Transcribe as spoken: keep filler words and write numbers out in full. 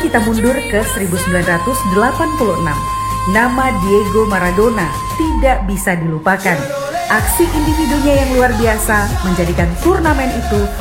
kita mundur ke seribu sembilan ratus delapan puluh enam. Nama Diego Maradona tidak bisa dilupakan. Aksi individunya yang luar biasa menjadikan turnamen itu